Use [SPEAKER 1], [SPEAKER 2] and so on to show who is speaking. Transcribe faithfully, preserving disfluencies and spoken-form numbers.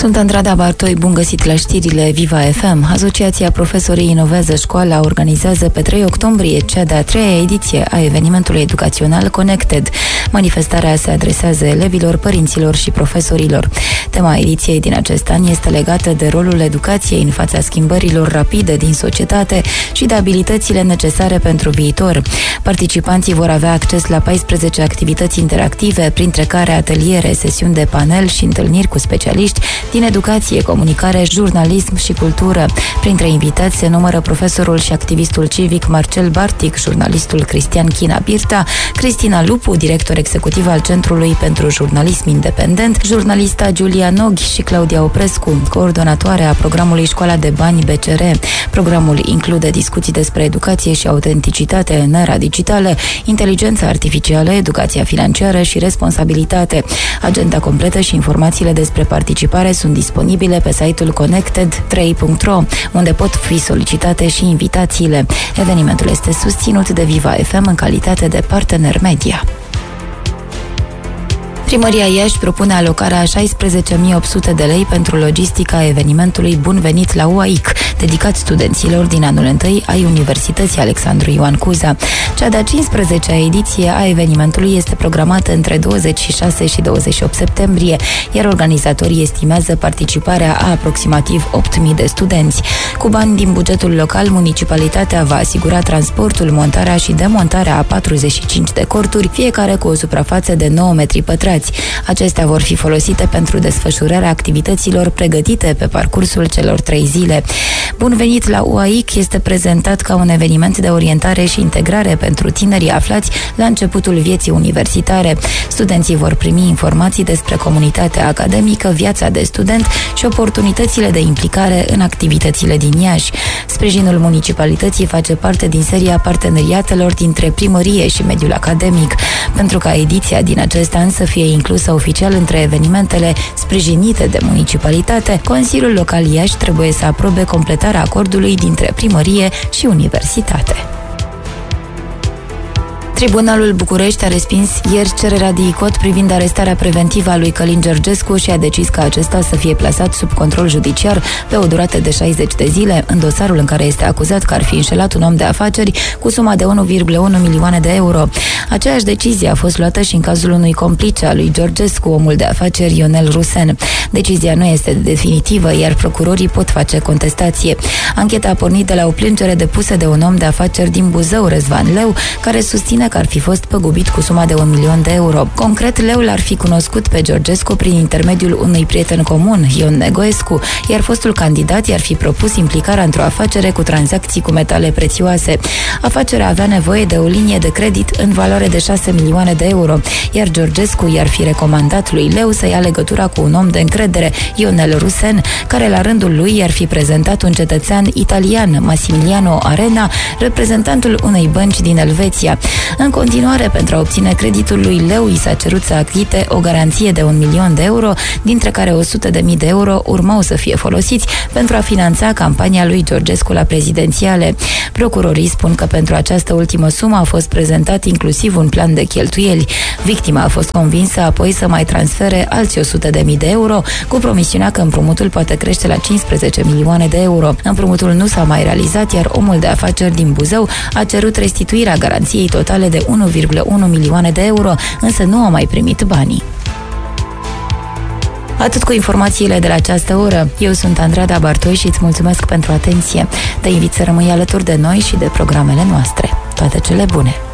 [SPEAKER 1] Sunt Andrada Bartoi, bun găsit la știrile Viva F M. Asociația Profesorii Inovează Școala organizează pe trei octombrie cea de-a treia ediție a evenimentului educațional Connected. Manifestarea se adresează elevilor, părinților și profesorilor. Tema ediției din acest an este legată de rolul educației în fața schimbărilor rapide din societate și de abilitățile necesare pentru viitor. Participanții vor avea acces la paisprezece activități interactive, printre care ateliere, sesiuni de panel și întâlniri cu specialiști din educație, comunicare, jurnalism și cultură. Printre invitați se numără profesorul și activistul civic Marcel Bartic, jurnalistul Cristian China Birta, Cristina Lupu, director executiv al Centrului pentru Jurnalism Independent, jurnalista Giulia Noghi și Claudia Oprescu, coordonatoare a programului Școala de Bani B C R. Programul include discuții despre educație și autenticitate în era digitală, inteligența artificială, educația financiară și responsabilitate. Agenda completă și informațiile despre participare sunt disponibile pe site-ul connected trei punct ro, unde pot fi solicitate și invitațiile. Evenimentul este susținut de Viva F M în calitate de partener media. Primăria Iași propune alocarea a șaisprezece mii opt sute de lei pentru logistica evenimentului Bun venit la U A I C, dedicat studenților din anul întâi ai Universității Alexandru Ioan Cuza. Cea de-a cincisprezecea ediție a evenimentului este programată între douăzeci și șase și douăzeci și opt septembrie, iar organizatorii estimează participarea a aproximativ opt mii de studenți. Cu bani din bugetul local, municipalitatea va asigura transportul, montarea și demontarea a patruzeci și cinci de corturi, fiecare cu o suprafață de nouă metri pătrați. Acestea vor fi folosite pentru desfășurarea activităților pregătite pe parcursul celor trei zile. Bun venit la U A I C este prezentat ca un eveniment de orientare și integrare pentru tinerii aflați la începutul vieții universitare. Studenții vor primi informații despre comunitatea academică, viața de student și oportunitățile de implicare în activitățile din Iași. Sprijinul municipalității face parte din seria parteneriatelor dintre primărie și mediul academic. Pentru ca ediția din acest an să fie inclusă oficial între evenimentele sprijinite de municipalitate, Consiliul Local Iași trebuie să aprobe completarea acordului dintre primărie și universitate. Tribunalul București a respins ieri cererea de icot privind arestarea preventivă a lui Călin Georgescu și a decis ca acesta să fie plasat sub control judiciar pe o durată de șaizeci de zile în dosarul în care este acuzat că ar fi înșelat un om de afaceri cu suma de unu virgulă unu milioane de euro. Aceeași decizie a fost luată și în cazul unui complice al lui Georgescu, omul de afaceri Ionel Rusen. Decizia nu este definitivă, iar procurorii pot face contestație. Ancheta a pornit de la o plângere depusă de un om de afaceri din Buzău, Răzvan Leu, care susține că ar fi fost păgubit cu suma de un milion de euro. Concret, Leu l-ar fi cunoscut pe Georgescu prin intermediul unui prieten comun, Ion Negoescu, iar fostul candidat i-ar fi propus implicarea într-o afacere cu tranzacții cu metale prețioase. Afacerea avea nevoie de o linie de credit în valoare de șase milioane de euro, iar Georgescu i-ar fi recomandat lui Leu să ia legătura cu un om de încredere, Ionel Rusen, care la rândul lui i-ar fi prezentat un cetățean italian, Massimiliano Arena, reprezentantul unei bănci din Elveția. În continuare, pentru a obține creditul lui Leu, i s-a cerut să achite o garanție de un milion de euro, dintre care o sută de mii de euro urmau să fie folosiți pentru a finanța campania lui Georgescu la prezidențiale. Procurorii spun că pentru această ultimă sumă a fost prezentat inclusiv un plan de cheltuieli. Victima a fost convinsă apoi să mai transfere alți o sută de mii de euro, cu promisiunea că împrumutul poate crește la cincisprezece milioane de euro. Împrumutul nu s-a mai realizat, iar omul de afaceri din Buzău a cerut restituirea garanției totale de unu virgulă unu milioane de euro, însă nu a mai primit banii. Atât cu informațiile de la această oră. Eu sunt Andrada Bartoi și îți mulțumesc pentru atenție. Te invit să rămâi alături de noi și de programele noastre. Toate cele bune!